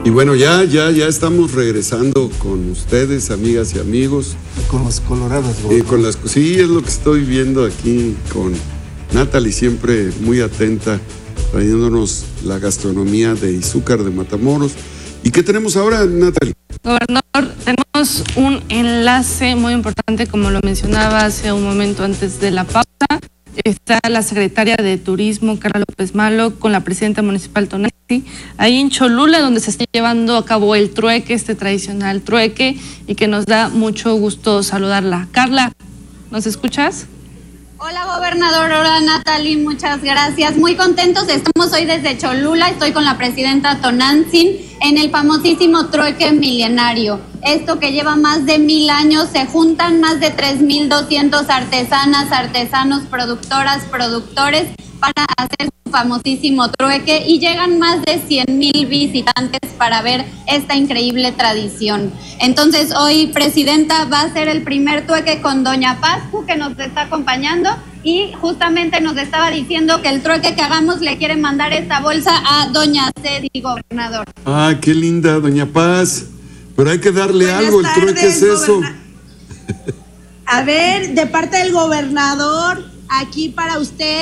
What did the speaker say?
Y bueno, ya estamos regresando con ustedes, amigas y amigos. Con los colorados. Sí, es lo que estoy viendo aquí con Natalie, siempre muy atenta, trayéndonos la gastronomía de Izúcar de Matamoros. ¿Y qué tenemos ahora, Natalie? Gobernador, tenemos un enlace muy importante, como lo mencionaba hace un momento antes de la pausa. Está la secretaria de Turismo, Carla López Malo, con la presidenta municipal Tonantzin, ahí en Cholula, donde se está llevando a cabo el trueque, este tradicional trueque, y que nos da mucho gusto saludarla. Carla, ¿nos escuchas? Hola, gobernador. Hola, Natalie, muchas gracias. Muy contentos, estamos hoy desde Cholula, estoy con la presidenta Tonantzin en el famosísimo trueque milenario. Esto que lleva más de 1000 años, se juntan más de 3200 artesanas, artesanos, productoras, productores para hacer su famosísimo trueque y llegan más de 100,000 visitantes para ver esta increíble tradición. Entonces hoy, presidenta, va a ser el primer trueque con doña Pascu, que nos está acompañando, y justamente nos estaba diciendo que el trueque que hagamos le quiere mandar esta bolsa a doña Cedi, gobernador. Ah, qué linda, doña Paz. Pero hay que darle Buenas algo, tardes, el trueque es eso. A ver, de parte del gobernador, aquí para usted.